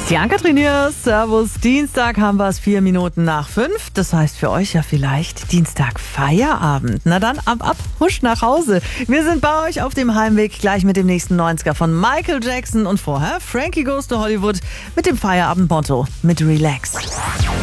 Die Ann-Kathrin hier, Servus. Dienstag haben wir es 4 Minuten nach 5. Das heißt für euch ja vielleicht Dienstag Feierabend. Na dann, ab, husch nach Hause. Wir sind bei euch auf dem Heimweg gleich mit dem nächsten 90er von Michael Jackson und vorher Frankie Goes to Hollywood mit dem Feierabendmotto mit Relax.